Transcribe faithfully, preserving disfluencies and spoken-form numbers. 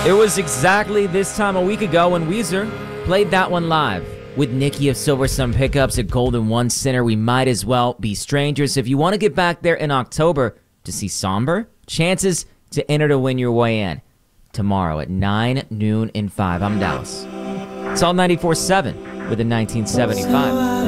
It was exactly this time a week ago when Weezer played that one live. With Nikki of Silver Sun Pickups at Golden One Center, we might as well be strangers. If you want to get back there in October to see Somber, chances to enter to win your way in. Tomorrow at nine, noon, and five. I'm Dallas. It's all ninety-four seven with a nineteen seventy-five.